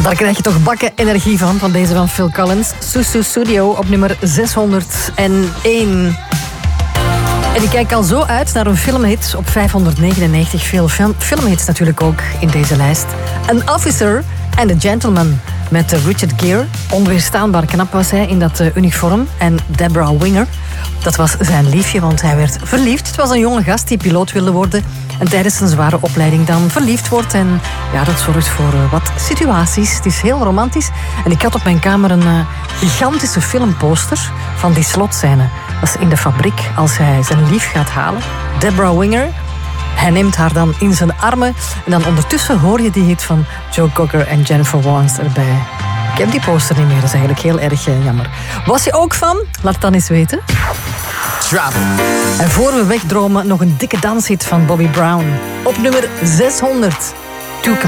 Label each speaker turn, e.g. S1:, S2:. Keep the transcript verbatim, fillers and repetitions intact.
S1: Daar krijg je toch bakken energie van, van deze van Phil Collins. Susu Studio op nummer zeshonderdéén. En ik kijk al zo uit naar een filmhit op vijfhonderdnegenennegentig. Veel film, filmhits natuurlijk ook in deze lijst. An Officer and a Gentleman met Richard Gere. Onweerstaanbaar knap was hij in dat uh, uniform. En Deborah Winger, dat was zijn liefje, want hij werd verliefd. Het was een jonge gast die piloot wilde worden en tijdens een zware opleiding dan verliefd wordt. En ja, dat zorgt voor uh, wat situaties. Het is heel romantisch. En ik had op mijn kamer een uh, gigantische filmposter van die slotscène. Dat is in de fabriek als hij zijn lief gaat halen. Deborah Winger. Hij neemt haar dan in zijn armen. En dan ondertussen hoor je die hit van Joe Cocker en Jennifer Warnes erbij. Ik heb die poster niet meer, dat is eigenlijk heel erg uh, jammer. Was je ook van? Laat het dan eens weten.
S2: Travel.
S1: En voor we wegdromen nog een dikke danshit van Bobby Brown. Op nummer zeshonderd.